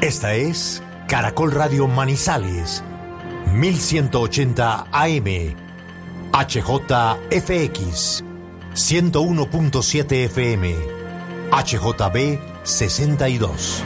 Esta es Caracol Radio Manizales, 1180 AM, HJFX, 101.7 FM, HJB 62.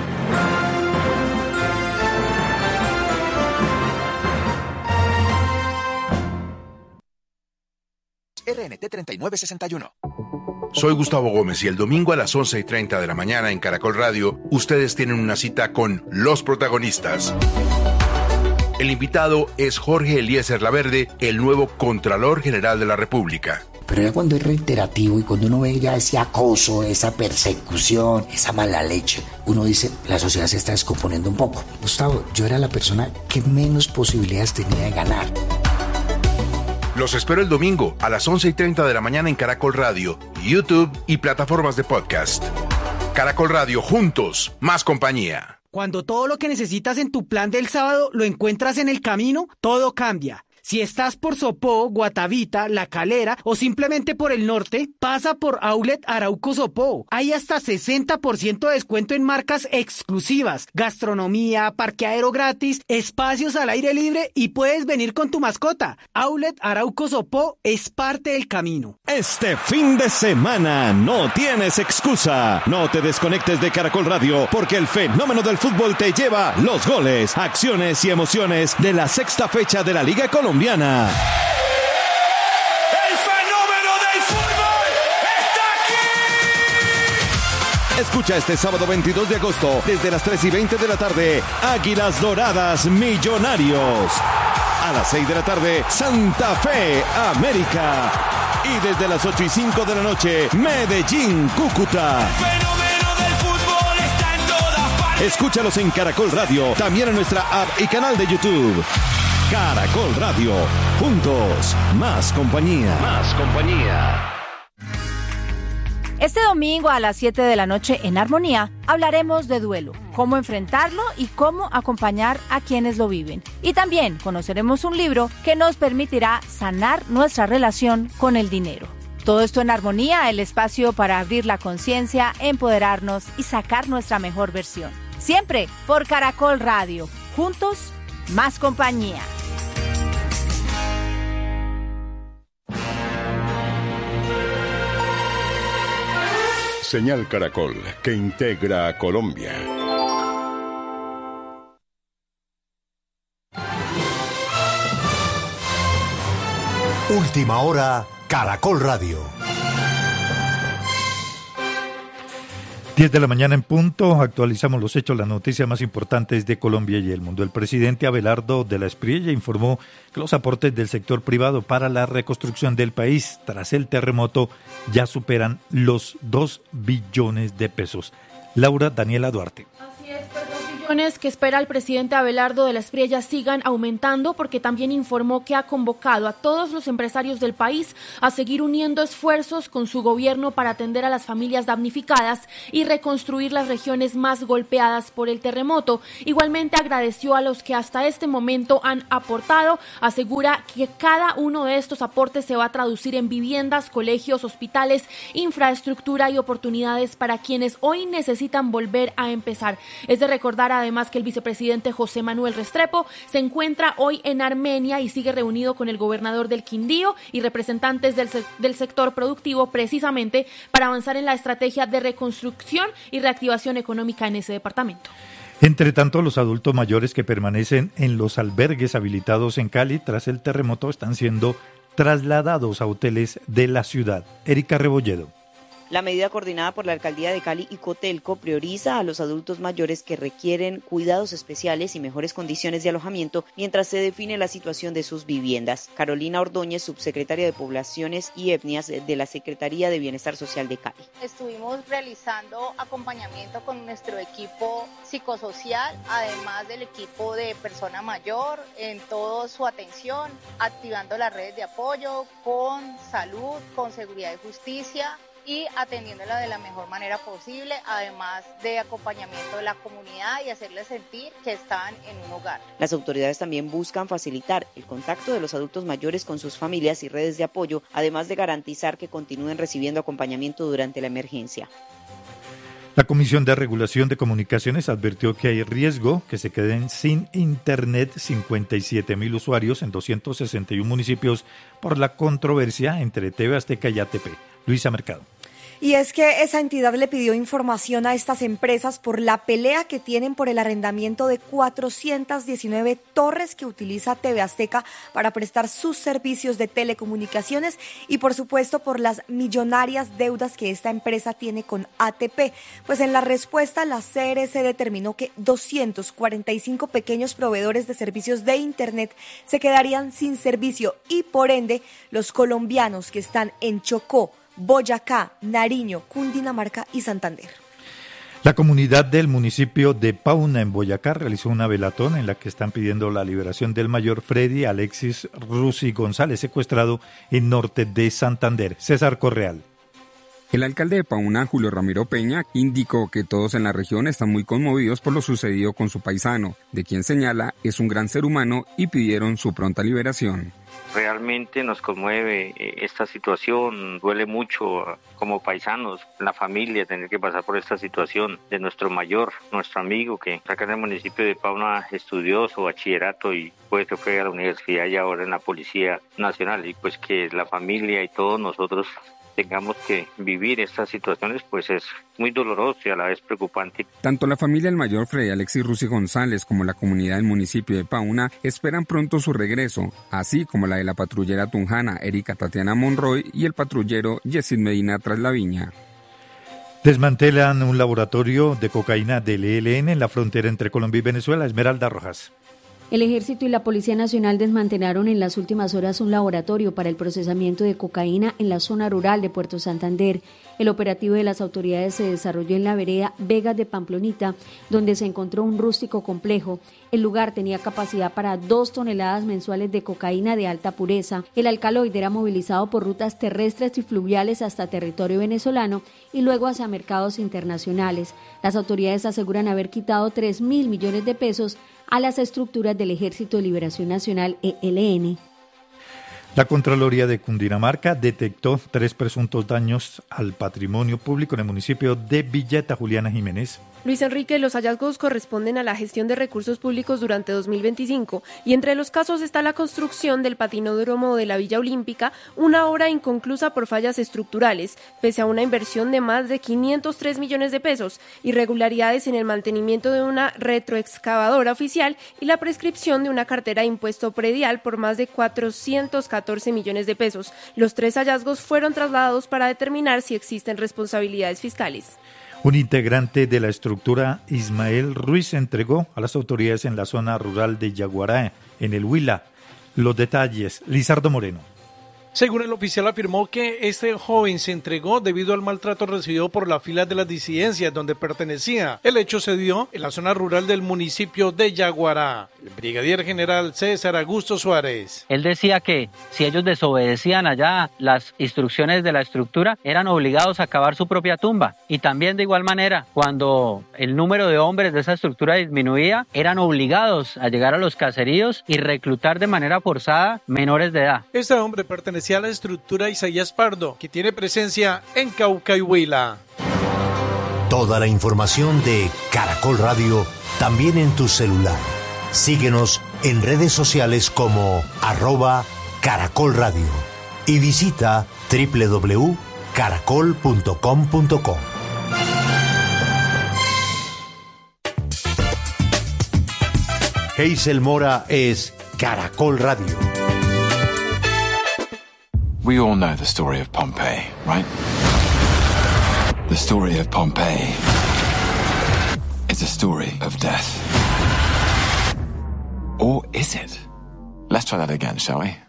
RNT 3961. Soy Gustavo Gómez y el domingo a las 11:30 de la mañana en Caracol Radio, ustedes tienen una cita con los protagonistas. El invitado es Jorge Eliezer Laverde, el nuevo Contralor General de la República. Pero ya cuando es reiterativo y cuando uno ve ya ese acoso, esa persecución, esa mala leche, uno dice, la sociedad se está descomponiendo un poco. Gustavo, yo era la persona que menos posibilidades tenía de ganar. Los espero el domingo a las 11:30 de la mañana en Caracol Radio, YouTube y plataformas de podcast. Caracol Radio, juntos, más compañía. Cuando todo lo que necesitas en tu plan del sábado lo encuentras en el camino, todo cambia. Si estás por Sopó, Guatavita, La Calera o simplemente por el norte, pasa por Outlet Arauco Sopó. Hay hasta 60% de descuento en marcas exclusivas, gastronomía, parqueadero gratis, espacios al aire libre y puedes venir con tu mascota. Outlet Arauco Sopó es parte del camino. Este fin de semana no tienes excusa. No te desconectes de Caracol Radio porque el fenómeno del fútbol te lleva los goles, acciones y emociones de la sexta fecha de la Liga Colombiana. El fenómeno del fútbol está aquí. Escucha este sábado 22 de agosto desde las 3:20 de la tarde Águilas Doradas Millonarios. A las 6 de la tarde Santa Fe América. Y desde las 8:05 de la noche Medellín Cúcuta. El fenómeno del fútbol está en todas partes. Escúchalos en Caracol Radio, también en nuestra app y canal de YouTube. Caracol Radio, juntos, más compañía. Más compañía. Este domingo a las 7 de la noche en Armonía hablaremos de duelo, cómo enfrentarlo y cómo acompañar a quienes lo viven. Y también conoceremos un libro que nos permitirá sanar nuestra relación con el dinero. Todo esto en Armonía, el espacio para abrir la conciencia, empoderarnos y sacar nuestra mejor versión. Siempre por Caracol Radio, juntos, más compañía. Señal Caracol, que integra a Colombia. Última hora, Caracol Radio. 10 de la mañana en punto, actualizamos los hechos, las noticias más importantes de Colombia y el mundo. El presidente Abelardo de la Espriella informó que los aportes del sector privado para la reconstrucción del país tras el terremoto ya superan los 2 billones de pesos. Laura Daniela Duarte. Así es, pues los billones que espera el presidente Abelardo de la Espriella sigan aumentando, porque también informó que ha convocado a todos los empresarios del país a seguir uniendo esfuerzos con su gobierno para atender a las familias damnificadas y reconstruir las regiones más golpeadas por el terremoto. Igualmente agradeció a los que hasta este momento han aportado, asegura que cada uno de estos aportes se va a traducir en viviendas, colegios, hospitales, infraestructura y oportunidades para quienes hoy necesitan volver a empezar. Es de recordar además que el vicepresidente José Manuel Restrepo se encuentra hoy en Armenia y sigue reunido con el gobernador del Quindío y representantes del sector productivo, precisamente para avanzar en la estrategia de reconstrucción y reactivación económica en ese departamento. Entre tanto, los adultos mayores que permanecen en los albergues habilitados en Cali tras el terremoto están siendo trasladados a hoteles de la ciudad. Erika Rebolledo. La medida coordinada por la Alcaldía de Cali y Cotelco prioriza a los adultos mayores que requieren cuidados especiales y mejores condiciones de alojamiento mientras se define la situación de sus viviendas. Carolina Ordóñez, subsecretaria de Poblaciones y Etnias de la Secretaría de Bienestar Social de Cali. Estuvimos realizando acompañamiento con nuestro equipo psicosocial, además del equipo de persona mayor, en toda su atención, activando las redes de apoyo con salud, con seguridad y justicia, y atendiéndola de la mejor manera posible, además de acompañamiento de la comunidad y hacerles sentir que están en un hogar. Las autoridades también buscan facilitar el contacto de los adultos mayores con sus familias y redes de apoyo, además de garantizar que continúen recibiendo acompañamiento durante la emergencia. La Comisión de Regulación de Comunicaciones advirtió que hay riesgo que se queden sin Internet 57.000 usuarios en 261 municipios por la controversia entre TV Azteca y ATP. Luisa Mercado. Y es que esa entidad le pidió información a estas empresas por la pelea que tienen por el arrendamiento de 419 torres que utiliza TV Azteca para prestar sus servicios de telecomunicaciones y por supuesto por las millonarias deudas que esta empresa tiene con ATP. Pues en la respuesta la CRC determinó que 245 pequeños proveedores de servicios de Internet se quedarían sin servicio y por ende los colombianos que están en Chocó, Boyacá, Nariño, Cundinamarca y Santander. La comunidad del municipio de Pauna en Boyacá realizó una velatón en la que están pidiendo la liberación del mayor Freddy Alexis Rusi González, secuestrado en norte de Santander. César Correal. El alcalde de Pauna, Julio Ramiro Peña, indicó que todos en la región están muy conmovidos por lo sucedido con su paisano, de quien señala es un gran ser humano, y pidieron su pronta liberación. Realmente nos conmueve esta situación, duele mucho como paisanos, la familia, tener que pasar por esta situación de nuestro mayor, nuestro amigo que acá en el municipio de Pauna estudió su bachillerato y pues se fue a la universidad y ahora en la Policía Nacional, y pues que la familia y todos nosotros tengamos que vivir estas situaciones, pues es muy doloroso y a la vez preocupante. Tanto la familia del mayor Freddy Alexis Rusi González como la comunidad del municipio de Pauna esperan pronto su regreso, así como la de la patrullera tunjana Erika Tatiana Monroy y el patrullero Yesid Medina Traslaviña. Desmantelan un laboratorio de cocaína del ELN en la frontera entre Colombia y Venezuela. Esmeralda Rojas. El Ejército y la Policía Nacional desmantelaron en las últimas horas un laboratorio para el procesamiento de cocaína en la zona rural de Puerto Santander. El operativo de las autoridades se desarrolló en la vereda Vegas de Pamplonita, donde se encontró un rústico complejo. El lugar tenía capacidad para 2 toneladas mensuales de cocaína de alta pureza. El alcaloide era movilizado por rutas terrestres y fluviales hasta territorio venezolano y luego hacia mercados internacionales. Las autoridades aseguran haber quitado 3.000 millones de pesos a las estructuras del Ejército de Liberación Nacional, ELN. La Contraloría de Cundinamarca detectó 3 presuntos daños al patrimonio público en el municipio de Villeta. Juliana Jiménez. Luis Enrique, los hallazgos corresponden a la gestión de recursos públicos durante 2025 y entre los casos está la construcción del patinódromo de la Villa Olímpica, una obra inconclusa por fallas estructurales, pese a una inversión de más de 503 millones de pesos, irregularidades en el mantenimiento de una retroexcavadora oficial y la prescripción de una cartera de impuesto predial por más de 414 millones de pesos. Los 3 hallazgos fueron trasladados para determinar si existen responsabilidades fiscales. Un integrante de la estructura, Ismael Ruiz, entregó a las autoridades en la zona rural de Yaguará, en el Huila. Los detalles, Lizardo Moreno. Según el oficial, afirmó que este joven se entregó debido al maltrato recibido por las filas de las disidencias donde pertenecía. El hecho se dio en la zona rural del municipio de Yaguará. El brigadier general César Augusto Suárez. Él decía que si ellos desobedecían allá las instrucciones de la estructura, eran obligados a cavar su propia tumba. Y también de igual manera, cuando el número de hombres de esa estructura disminuía, eran obligados a llegar a los caseríos y reclutar de manera forzada menores de edad. Este hombre pertenecía a la estructura Isaías Pardo, que tiene presencia en Cauca y Huila. Toda la información de Caracol Radio también en tu celular. Síguenos en redes sociales como @Caracol Radio y visita www.caracol.com.co. Hazel Mora es Caracol Radio. We all know the story of Pompeii, right? The story of Pompeii is a story of death. Or is it? Let's try that again, shall we?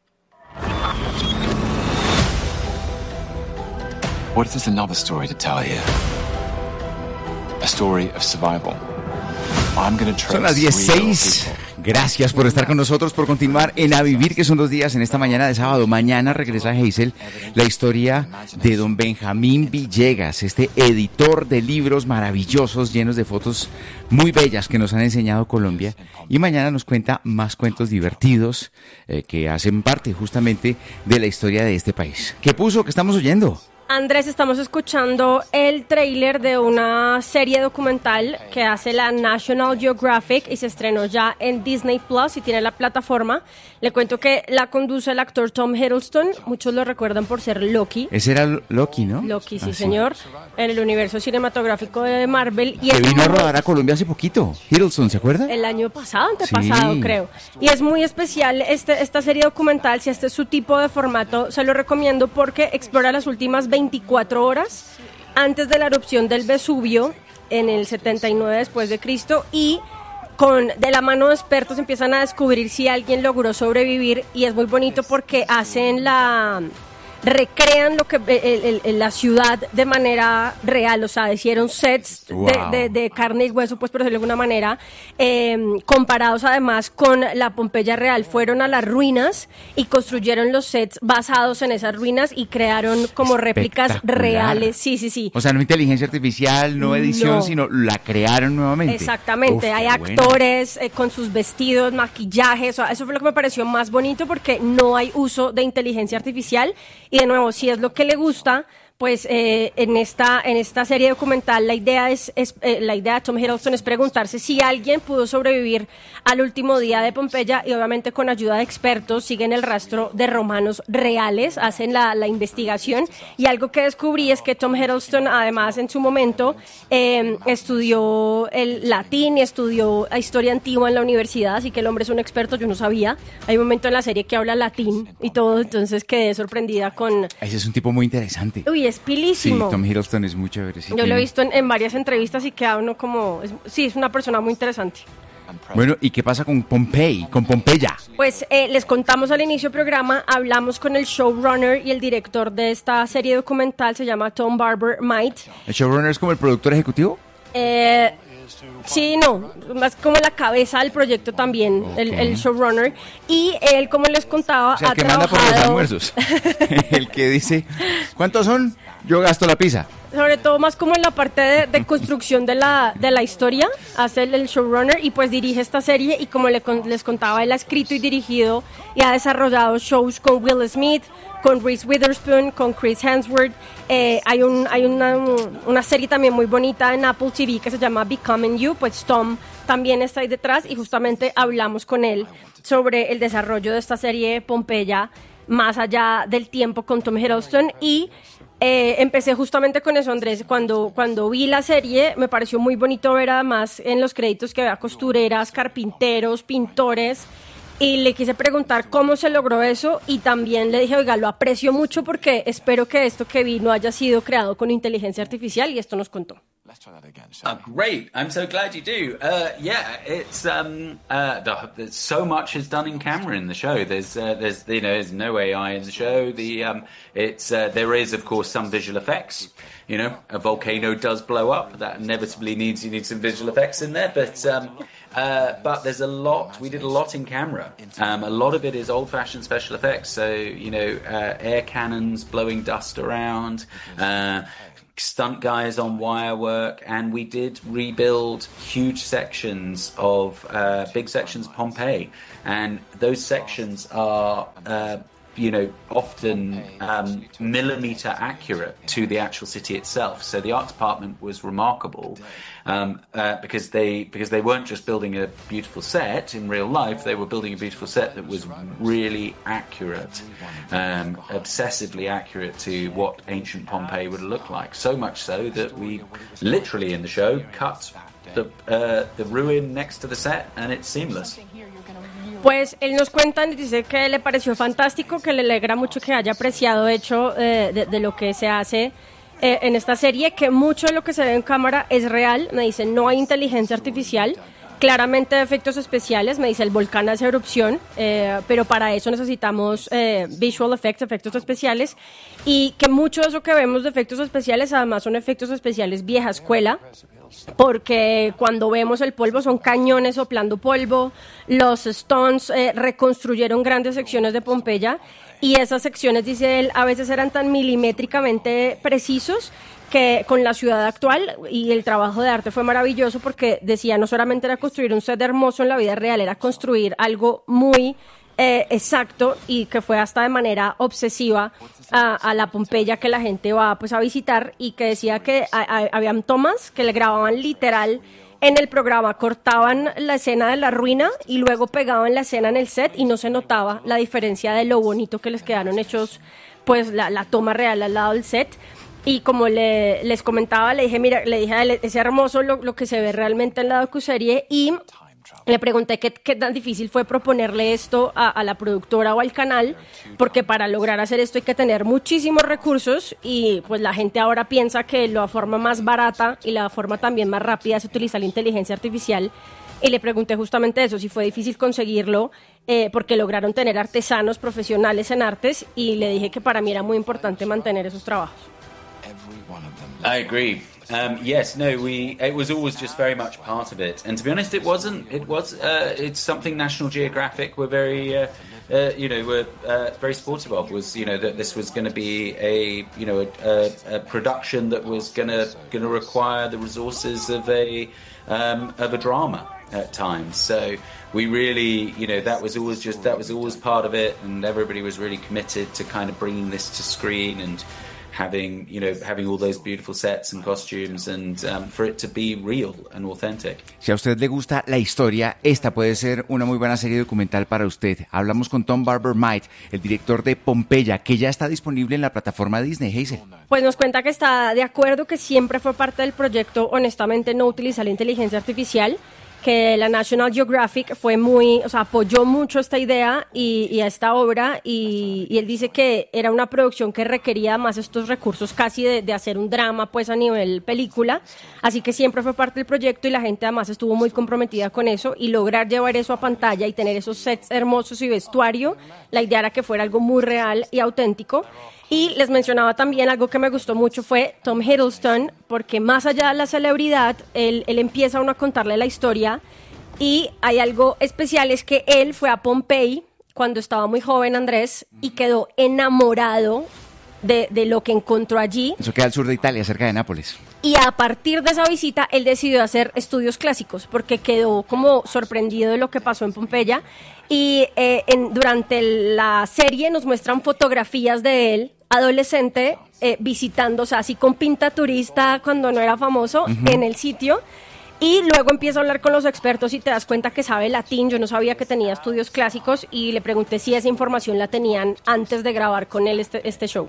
What if there's another story to tell here? A story of survival. I'm gonna trace. Son las 10:06. Gracias por estar con nosotros, por continuar en A Vivir, que son 2 días en esta mañana de sábado. Mañana regresa Hazel, la historia de don Benjamín Villegas, este editor de libros maravillosos, llenos de fotos muy bellas que nos han enseñado Colombia. Y mañana nos cuenta más cuentos divertidos que hacen parte justamente de la historia de este país. ¿Qué puso? ¿Qué estamos oyendo? Andrés, estamos escuchando el tráiler de una serie documental que hace la National Geographic y se estrenó ya en Disney Plus y tiene la plataforma. Le cuento que la conduce el actor Tom Hiddleston, muchos lo recuerdan por ser Loki. Ese era Loki, ¿no? Loki, sí, señor, en el universo cinematográfico de Marvel. Y que vino a rodar a Colombia hace poquito, Hiddleston, ¿se acuerda? El año pasado, antepasado, creo. Y es muy especial esta serie documental, si este es su tipo de formato, se lo recomiendo porque explora las últimas 24 horas antes de la erupción del Vesubio en el 79 después de Cristo y de la mano de expertos empiezan a descubrir si alguien logró sobrevivir y es muy bonito porque recrean lo que la ciudad de manera real, o sea, hicieron sets de carne y hueso, pues por decirlo de alguna manera, comparados además con la Pompeya real. Fueron a las ruinas y construyeron los sets basados en esas ruinas y crearon como réplicas reales. Sí. O sea, no inteligencia artificial, no edición, sino la crearon nuevamente. Exactamente, hay actores con sus vestidos, maquillajes, o sea, eso fue lo que me pareció más bonito porque no hay uso de inteligencia artificial. Y de nuevo, si es lo que le gusta, pues en esta serie documental la idea de Tom Hiddleston es preguntarse si alguien pudo sobrevivir al último día de Pompeya y obviamente con ayuda de expertos siguen el rastro de romanos reales, hacen la investigación y algo que descubrí es que Tom Hiddleston además en su momento estudió el latín y estudió historia antigua en la universidad, así que el hombre es un experto, yo no sabía, hay un momento en la serie que habla latín y todo, entonces quedé sorprendida con... Ese es un tipo muy interesante. Uy, es pilísimo. Sí, Tom Hiddleston es muy chévere. Sí, yo lo he visto en varias entrevistas y queda uno como... es una persona muy interesante. Bueno, ¿y qué pasa con Pompeya? Pues les contamos al inicio del programa, hablamos con el showrunner y el director de esta serie documental, se llama Tom Barber Might. ¿El showrunner es como el productor ejecutivo? Sí, no, más como la cabeza del proyecto también, el showrunner. Y él, como les contaba, o sea, el que manda por los almuerzos. El que dice, ¿cuántos son? Yo gasto la pizza. Sobre todo más como en la parte de construcción de la historia, hace el showrunner y pues dirige esta serie y como les contaba, él ha escrito y dirigido y ha desarrollado shows con Will Smith, con Reese Witherspoon, con Chris Hemsworth. Hay una serie también muy bonita en Apple TV que se llama Becoming You, pues Tom también está ahí detrás y justamente hablamos con él sobre el desarrollo de esta serie Pompeya más allá del tiempo con Tom Hiddleston y empecé justamente con eso, Andrés, cuando vi la serie me pareció muy bonito ver además en los créditos que había costureras, carpinteros, pintores y le quise preguntar cómo se logró eso y también le dije, oiga, lo aprecio mucho porque espero que esto que vi no haya sido creado con inteligencia artificial y esto nos contó. Great! I'm so glad you do. Yeah, it's there's so much is done in camera in the show. There's no AI in the show. There is of course some visual effects. You know, a volcano does blow up. That inevitably you need some visual effects in there. But there's a lot. We did a lot in camera. A lot of it is old-fashioned special effects. So air cannons blowing dust around. Stunt guys on wire work, and we did rebuild huge sections of big sections of Pompeii, and those sections are often millimeter accurate to the actual city itself. So the art department was remarkable because they weren't just building a beautiful set in real life, they were building a beautiful set that was really accurate, obsessively accurate to what ancient Pompeii would look like. So much so that we literally in the show cut the ruin next to the set and it's seamless. Pues él nos cuenta y dice que le pareció fantástico, que le alegra mucho que haya apreciado hecho de lo que se hace en esta serie, que mucho de lo que se ve en cámara es real. Me dice, no hay inteligencia artificial, claramente efectos especiales. Me dice, el volcán hace erupción, pero para eso necesitamos visual effects, efectos especiales, y que mucho de eso que vemos de efectos especiales además son efectos especiales vieja escuela, porque cuando vemos el polvo son cañones soplando polvo. Los Stones reconstruyeron grandes secciones de Pompeya y esas secciones, dice él, a veces eran tan milimétricamente precisos que con la ciudad actual, y el trabajo de arte fue maravilloso porque decía, no solamente era construir un set hermoso en la vida real, era construir algo muy Exacto, y que fue hasta de manera obsesiva a la Pompeya que la gente va pues a visitar, y que decía que habían tomas que le grababan literal en el programa, cortaban la escena de la ruina y luego pegaban la escena en el set y no se notaba la diferencia de lo bonito que les quedaron hechos pues la toma real al lado del set. Y como les comentaba, le dije a él, es hermoso lo que se ve realmente en la docuserie, y le pregunté qué tan difícil fue proponerle esto a la productora o al canal, porque para lograr hacer esto hay que tener muchísimos recursos, y pues la gente ahora piensa que la forma más barata y la forma también más rápida es utilizar la inteligencia artificial. Y le pregunté justamente eso, si fue difícil conseguirlo, porque lograron tener artesanos profesionales en artes, y le dije que para mí era muy importante mantener esos trabajos. I agree. Yes, no, it was always just very much part of it. And to be honest, it wasn't. It's something National Geographic were very, very supportive of. Was, that this was going to be a production that was going to require the resources of a drama at times. So we really, that was always part of it, and everybody was really committed to kind of bringing this to screen and having all those beautiful sets and costumes, and for it to be real and authentic. Si a usted le gusta la historia, esta puede ser una muy buena serie documental para usted. Hablamos con Tom Barber-Might, el director de Pompeya, que ya está disponible en la plataforma Disney. Hazel. Pues nos cuenta que está de acuerdo, que siempre fue parte del proyecto, honestamente, no utilizar la inteligencia artificial, que la National Geographic apoyó mucho esta idea y a esta obra, y él dice que era una producción que requería más estos recursos casi de hacer un drama pues a nivel película, así que siempre fue parte del proyecto, y la gente además estuvo muy comprometida con eso, y lograr llevar eso a pantalla y tener esos sets hermosos y vestuario, la idea era que fuera algo muy real y auténtico. Y les mencionaba también algo que me gustó mucho, fue Tom Hiddleston, porque más allá de la celebridad, él empieza a contarle la historia, y hay algo especial, es que él fue a Pompey cuando estaba muy joven, Andrés, y quedó enamorado de lo que encontró allí. Eso queda al sur de Italia, cerca de Nápoles. Y a partir de esa visita, él decidió hacer estudios clásicos, porque quedó como sorprendido de lo que pasó en Pompeya. Y durante la serie nos muestran fotografías de él, adolescente, visitando, o sea, así con pinta turista cuando no era famoso, en el sitio. Y luego empieza a hablar con los expertos y te das cuenta que sabe latín. Yo no sabía que tenía estudios clásicos, y le pregunté si esa información la tenían antes de grabar con él este show.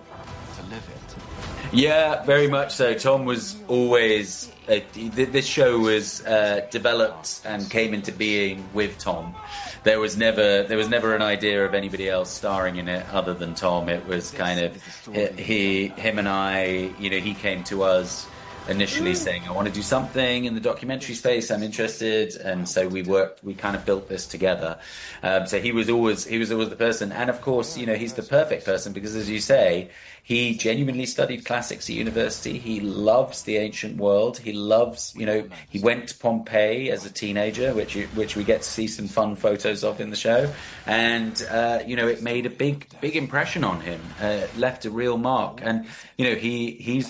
Yeah, very much so. Tom was always this show was developed and came into being with Tom. There was never an idea of anybody else starring in it other than Tom. It was kind of him and I. He came to us initially saying, I want to do something in the documentary space, I'm interested, and so we kind of built this together. So he was always the person, and of course, he's the perfect person, because as you say, he genuinely studied classics at university. He loves the ancient world. He loves, he went to Pompeii as a teenager, which we get to see some fun photos of in the show. And, it made a big impression on him, left a real mark. And, he's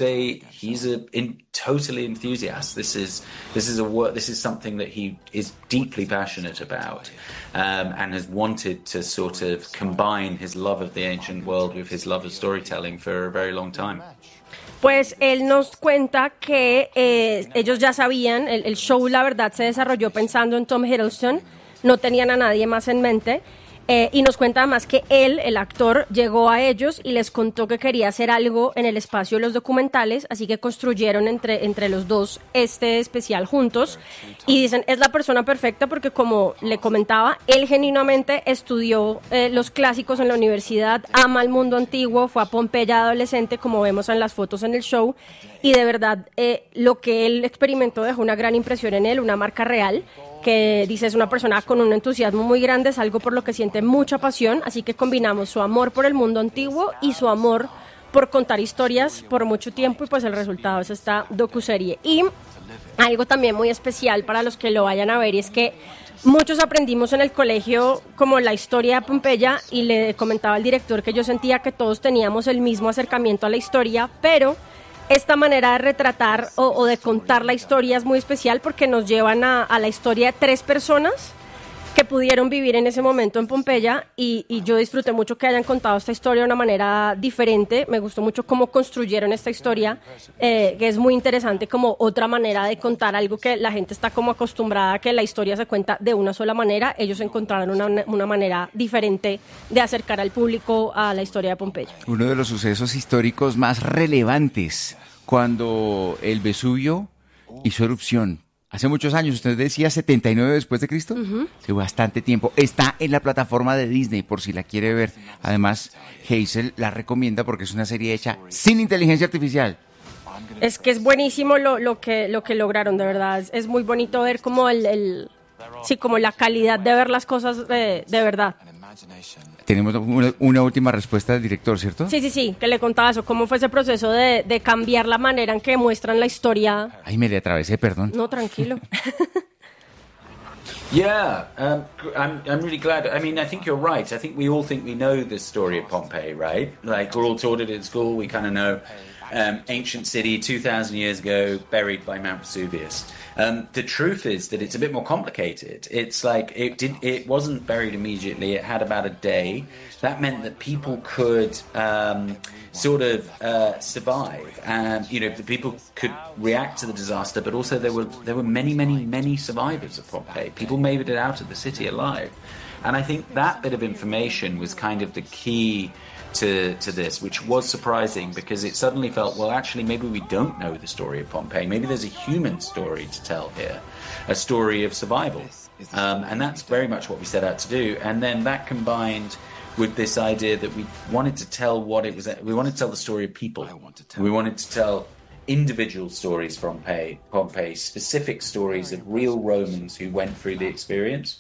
totally enthusiast. This is something that he is deeply passionate about, and has wanted to sort of combine his love of the ancient world with his love of storytelling for a very long time. Pues él nos cuenta que ellos ya sabían, el show la verdad se desarrolló pensando en Tom Hiddleston, no tenían a nadie más en mente. Y nos cuenta además que él, el actor, llegó a ellos y les contó que quería hacer algo en el espacio de los documentales, así que construyeron entre los dos este especial juntos, y dicen, es la persona perfecta porque, como le comentaba, él genuinamente estudió los clásicos en la universidad, ama el mundo antiguo, fue a Pompeya adolescente, como vemos en las fotos en el show, y de verdad lo que él experimentó dejó una gran impresión en él, una marca real, que dice es una persona con un entusiasmo muy grande, es algo por lo que siente mucha pasión, así que combinamos su amor por el mundo antiguo y su amor por contar historias por mucho tiempo, y pues el resultado es esta docuserie. Y algo también muy especial para los que lo vayan a ver, y es que muchos aprendimos en el colegio como la historia de Pompeya, y le comentaba al director que yo sentía que todos teníamos el mismo acercamiento a la historia, pero esta manera de retratar o de contar la historia es muy especial porque nos llevan a la historia de tres personas que pudieron vivir en ese momento en Pompeya y yo disfruté mucho que hayan contado esta historia de una manera diferente. Me gustó mucho cómo construyeron esta historia, que es muy interesante, como otra manera de contar algo que la gente está como acostumbrada a que la historia se cuenta de una sola manera. Ellos encontraron una manera diferente de acercar al público a la historia de Pompeya. Uno de los sucesos históricos más relevantes, cuando el Vesubio hizo erupción. Hace muchos años, usted decía 79 después de Cristo. Hace bastante tiempo. Está en la plataforma de Disney por si la quiere ver. Además, Hazel la recomienda porque es una serie hecha sin inteligencia artificial. Es que es buenísimo lo que lograron, de verdad. Es muy bonito ver como como la calidad de ver las cosas de verdad. Tenemos una última respuesta del director, ¿cierto? Sí, que le contaba eso, cómo fue ese proceso de cambiar la manera en que muestran la historia. Ay, me le atravesé, perdón. No, tranquilo. Yeah, I'm really glad. I mean, I think you're right. I think we all think we know the story of Pompeii, right? Like, we're all taught it at school. We kind of know ancient city, 2,000 years ago, buried by Mount Vesuvius. The truth is that it's a bit more complicated. It's like it wasn't buried immediately. It had about a day. That meant that people could survive, and the people could react to the disaster. But also there were many survivors of Pompeii. People made it out of the city alive, and I think that bit of information was kind of the key to this, which was surprising because it suddenly felt, well, actually, maybe we don't know the story of Pompeii. Maybe there's a human story to tell here, a story of survival. And that's very much what we set out to do. And then that combined with this idea that we wanted to tell we wanted to tell the story of people. We wanted to tell individual stories from Pompeii, specific stories of real Romans who went through the experience,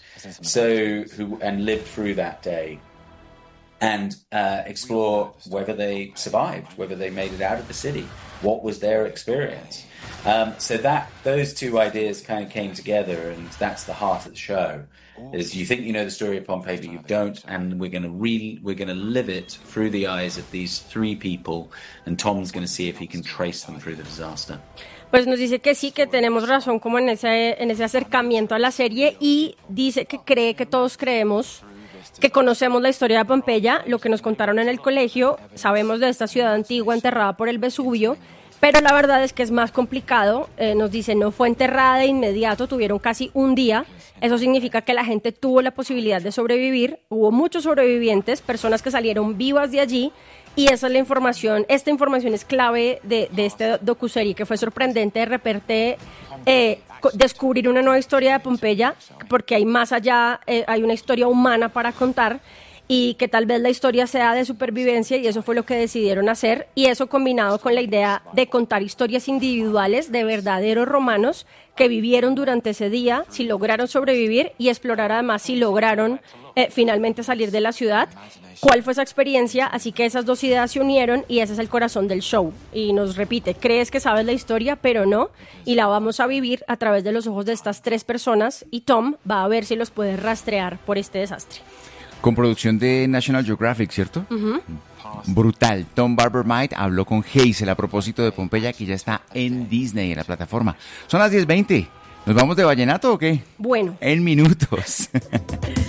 and lived through that day. And explore whether they survived, whether they made it out of the city, what was their experience. So those two ideas kind of came together, and that's the heart of the show. Is you think you know the story of Pompeii, but you don't, and we're going to live it through the eyes of these three people, and Tom's going to see if he can trace them through the disaster. Pues nos dice que sí, que tenemos razón como en ese acercamiento a la serie, y dice que cree que todos creemos que conocemos la historia de Pompeya, lo que nos contaron en el colegio, sabemos de esta ciudad antigua enterrada por el Vesubio, pero la verdad es que es más complicado. Nos dice, no fue enterrada de inmediato, tuvieron casi un día. Eso significa que la gente tuvo la posibilidad de sobrevivir, hubo muchos sobrevivientes, personas que salieron vivas de allí, y esa es la información. Esta información es clave de este docuserie, que fue sorprendente de repente descubrir una nueva historia de Pompeya, porque hay más allá, hay una historia humana para contar, y que tal vez la historia sea de supervivencia, y eso fue lo que decidieron hacer, y eso combinado con la idea de contar historias individuales de verdaderos romanos que vivieron durante ese día, si lograron sobrevivir, y explorar además si lograron finalmente salir de la ciudad, cuál fue esa experiencia. Así que esas dos ideas se unieron y ese es el corazón del show. Y nos repite, crees que sabes la historia, pero no, y la vamos a vivir a través de los ojos de estas tres personas, y Tom va a ver si los puede rastrear por este desastre. Con producción de National Geographic, ¿cierto? Uh-huh. Brutal. Tom Barber-Might habló con Hazel a propósito de Pompeya, que ya está en Disney, en la plataforma. Son las 10:20. ¿Nos vamos de vallenato o qué? Bueno. En minutos.